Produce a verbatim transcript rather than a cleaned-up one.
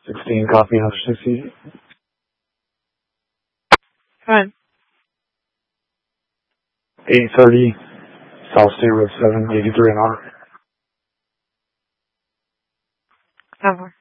sixteen, copy, one sixty. Go ahead. eight thirty, South State Road seven, eighty-three an hour. Over.